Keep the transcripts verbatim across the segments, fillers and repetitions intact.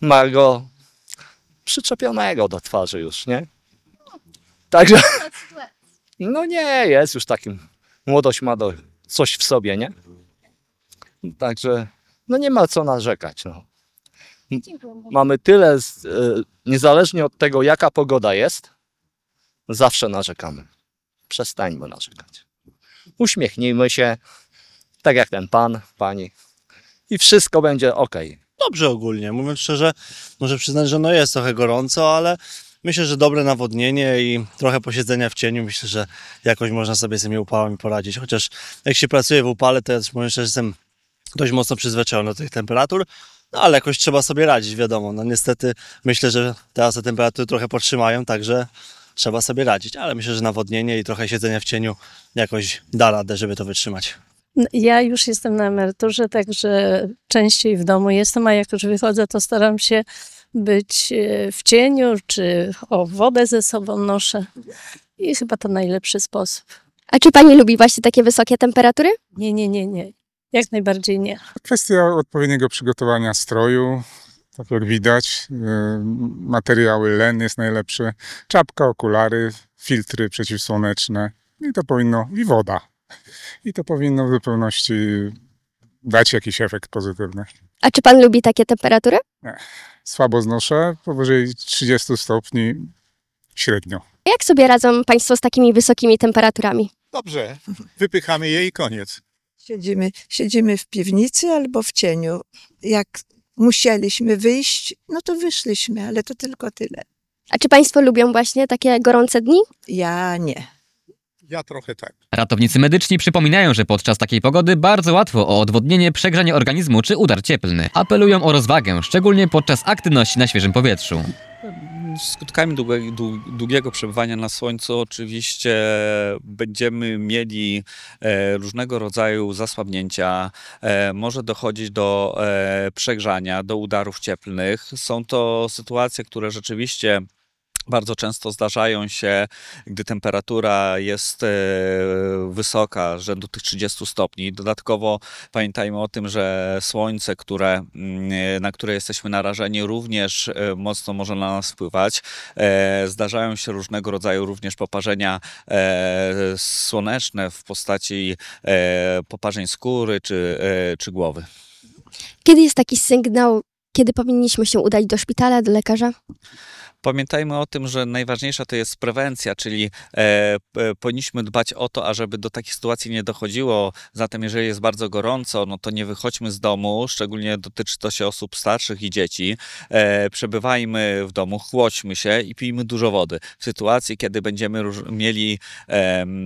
ma go przyczepionego do twarzy już, nie? Także, no nie, jest już takim, młodość ma do, coś w sobie, nie? Także, no nie ma co narzekać, no. Mamy tyle, z, y, niezależnie od tego, jaka pogoda jest, zawsze narzekamy. Przestańmy narzekać. Uśmiechnijmy się, tak jak ten pan, pani i wszystko będzie ok. Dobrze ogólnie, mówiąc szczerze, muszę przyznać, że no jest trochę gorąco, ale myślę, że dobre nawodnienie i trochę posiedzenia w cieniu, myślę, że jakoś można sobie z tymi upałami poradzić. Chociaż jak się pracuje w upale, to ja też powiem szczerze, że jestem dość mocno przyzwyczajony do tych temperatur, no ale jakoś trzeba sobie radzić, wiadomo. No niestety myślę, że teraz te temperatury trochę podtrzymają, także trzeba sobie radzić, ale myślę, że nawodnienie i trochę siedzenia w cieniu jakoś da radę, żeby to wytrzymać. Ja już jestem na emeryturze, także częściej w domu jestem, a jak już wychodzę, to staram się być w cieniu, czy o wodę ze sobą noszę i chyba to najlepszy sposób. A czy pani lubi właśnie takie wysokie temperatury? Nie, nie, nie, nie. Jak najbardziej nie. Kwestia odpowiedniego przygotowania stroju, tak jak widać, yy, materiały len jest najlepsze, czapka, okulary, filtry przeciwsłoneczne i to powinno, i woda. I to powinno w zupełności dać jakiś efekt pozytywny. A czy pan lubi takie temperatury? Nie. Słabo znoszę, powyżej trzydziestu stopni średnio. Jak sobie radzą państwo z takimi wysokimi temperaturami? Dobrze, wypychamy je i koniec. Siedzimy, siedzimy w piwnicy albo w cieniu. Jak musieliśmy wyjść, no to wyszliśmy, ale to tylko tyle. A czy państwo lubią właśnie takie gorące dni? Ja nie. Ja trochę tak. Ratownicy medyczni przypominają, że podczas takiej pogody bardzo łatwo o odwodnienie, przegrzanie organizmu czy udar cieplny. Apelują o rozwagę, szczególnie podczas aktywności na świeżym powietrzu. Skutkami długiego, długiego przebywania na słońcu oczywiście będziemy mieli różnego rodzaju zasłabnięcia, może dochodzić do przegrzania, do udarów cieplnych. Są to sytuacje, które rzeczywiście bardzo często zdarzają się, gdy temperatura jest wysoka, rzędu tych trzydziestu stopni. Dodatkowo pamiętajmy o tym, że słońce, które, na które jesteśmy narażeni, również mocno może na nas wpływać. Zdarzają się różnego rodzaju również poparzenia słoneczne w postaci poparzeń skóry czy, czy głowy. Kiedy jest taki sygnał, kiedy powinniśmy się udać do szpitala, do lekarza? Pamiętajmy o tym, że najważniejsza to jest prewencja, czyli e, e, powinniśmy dbać o to, ażeby do takich sytuacji nie dochodziło. Zatem jeżeli jest bardzo gorąco, no to nie wychodźmy z domu, szczególnie dotyczy to się osób starszych i dzieci. E, przebywajmy w domu, chłodźmy się i pijmy dużo wody. W sytuacji, kiedy będziemy mieli e,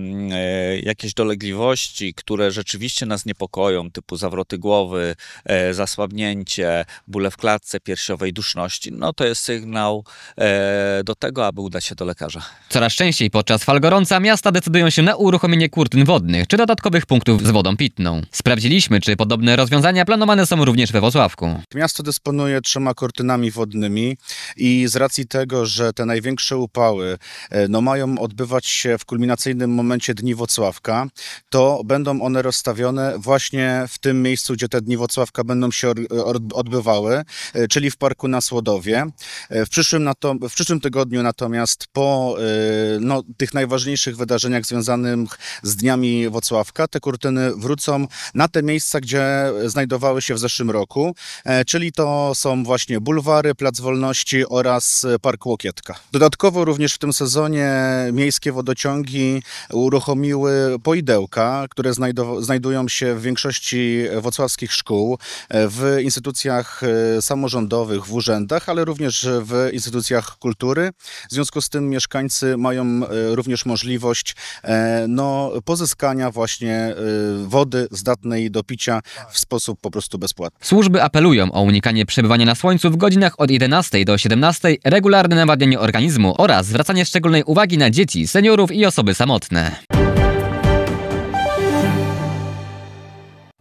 e, jakieś dolegliwości, które rzeczywiście nas niepokoją, typu zawroty głowy, e, zasłabnięcie, bóle w klatce piersiowej, duszności, no to jest sygnał e, do tego, aby udać się do lekarza. Coraz częściej podczas fal gorąca miasta decydują się na uruchomienie kurtyn wodnych czy dodatkowych punktów z wodą pitną. Sprawdziliśmy, czy podobne rozwiązania planowane są również we Włocławku. Miasto dysponuje trzema kurtynami wodnymi i z racji tego, że te największe upały no, mają odbywać się w kulminacyjnym momencie Dni Włocławka, to będą one rozstawione właśnie w tym miejscu, gdzie te Dni Włocławka będą się odbywały, czyli w Parku na Słodowie. W przyszłym na to W przyszłym tygodniu natomiast po no, tych najważniejszych wydarzeniach związanych z Dniami Włocławka te kurtyny wrócą na te miejsca, gdzie znajdowały się w zeszłym roku, czyli to są właśnie bulwary, Plac Wolności oraz Park Łokietka. Dodatkowo również w tym sezonie miejskie wodociągi uruchomiły poidełka, które znajdują się w większości włocławskich szkół, w instytucjach samorządowych, w urzędach, ale również w instytucjach kultury. W związku z tym mieszkańcy mają również możliwość no, pozyskania właśnie wody zdatnej do picia w sposób po prostu bezpłatny. Służby apelują o unikanie przebywania na słońcu w godzinach od jedenastej do siedemnastej, regularne nawadnianie organizmu oraz zwracanie szczególnej uwagi na dzieci, seniorów i osoby samotne.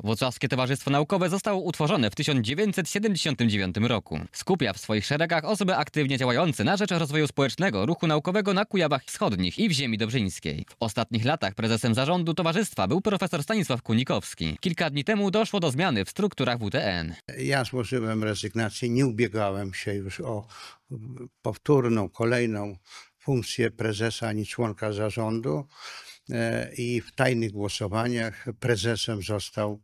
Włocławskie Towarzystwo Naukowe zostało utworzone w tysiąc dziewięćset siedemdziesiątym dziewiątym roku. Skupia w swoich szeregach osoby aktywnie działające na rzecz rozwoju społecznego ruchu naukowego na Kujawach Wschodnich i w ziemi dobrzyńskiej. W ostatnich latach prezesem zarządu towarzystwa był profesor Stanisław Kunikowski. Kilka dni temu doszło do zmiany w strukturach W T N. Ja złożyłem rezygnację, nie ubiegałem się już o powtórną, kolejną funkcję prezesa ani członka zarządu i w tajnych głosowaniach prezesem został